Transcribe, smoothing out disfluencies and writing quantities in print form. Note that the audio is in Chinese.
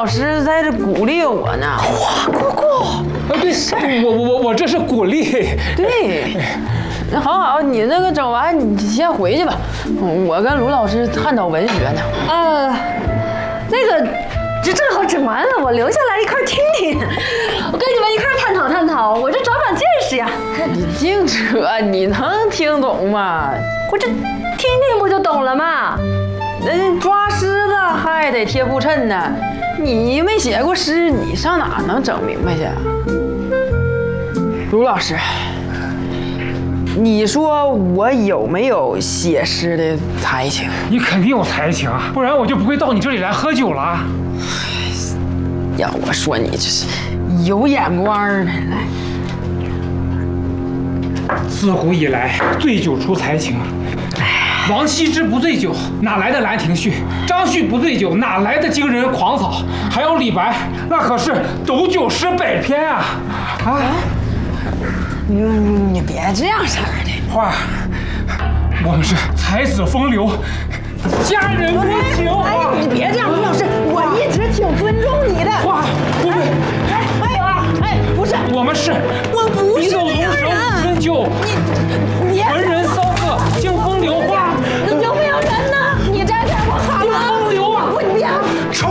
老师在这鼓励我呢。 姑姑， 对，我这是鼓励。 对，那好，你那个整完你先回去吧，我跟卢老师探讨文学呢。 那个，这正好整完了，我留下来一块听听，我跟你们一块探讨，我这长见识呀。 你净扯，你能听懂吗？ 我这听听不就懂了吗？ 人抓狮子还得贴布衬呢，你没写过诗，你上哪能整明白去啊？卢老师，你说我有没有写诗的才情？ 你肯定有才情，不然我就不会到你这里来喝酒了。 要我说你这是有眼光的，来。 自古以来，醉酒出才情。王羲之不醉酒，哪来的《兰亭序》？张旭不醉酒，哪来的惊人狂草？还有李白，那可是斗酒诗百篇啊！ 你别这样式儿的。 花儿，我们是才子风流，佳人多情啊！ 你别这样，卢老师，我一直挺尊重你的。 花儿，不会， 不是， 我们是我不是笔斗如蛇，5分酒， 你文人